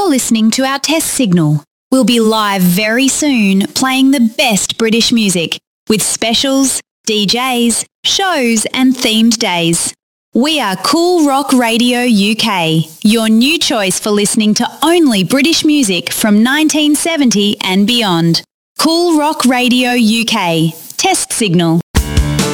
listening to our test signal. We'll be live very soon playing the best British music with specials, DJs, shows and themed days. We are Cool Rock Radio UK, your new choice for listening to only British music from 1970 and beyond. Cool Rock Radio UK. Test signal.